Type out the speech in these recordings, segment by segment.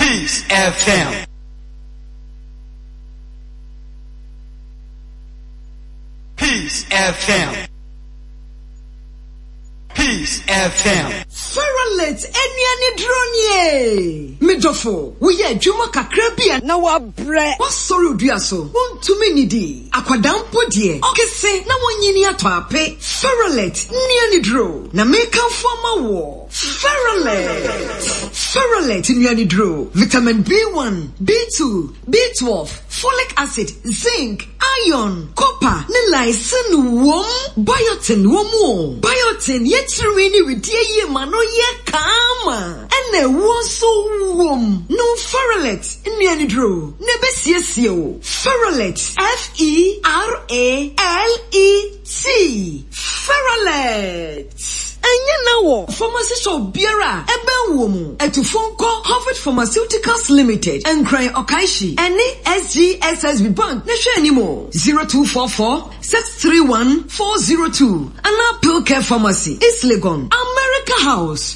Peace FM. Peace FM. Peace FM. Feralet eniani dronye. Medofo, we ye juma kakrabia na wa bre. Wa sorry odua so. Wontumi nidi. Akwadampo die. Okese na wonyini atwape. Feralet niani dro. Na meka foma wo. Feralet niani dro. Vitamin B1, B2, B12, folic acid, zinc, iron, copper, ne lysin wom, biotin womo. Biotin yetrini widie ye mano ye kama. Ene wonso wom. No Feralet niani dro. Ne besiesio. Feralet. F-E-R-A-L-E-T. Feralet. Enye na wo pharmacy shop biara ebe womu etufonko Harvard Pharmaceuticals Limited Enkran Okaishi ene SGSSB Bank na hwe animo 0244-631-402 ana Pilcare Pharmacy East Legon America House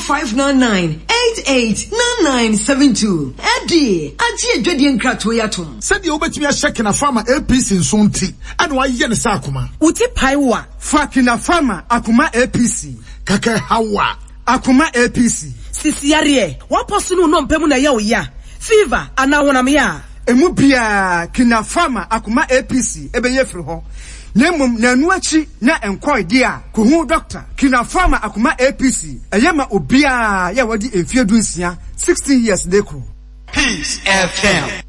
0599-889972 edi aji edwedi nkrato yatom said you obetimi a check na farmer APC nsonti and why ye ne sa akoma uti paiwa fakina farmer akuma APC kake hawa akuma APC sisiare waposunu no mpemu na ya oya fever ana wonam ya emu bia kina farmer akuma APC ebeye firi ho nemum na nuachi na enkwoi dia ko hu doctor kina farmer akuma APC eyema obia ya wadi emfie dunsia 16 years dekro Peace FM.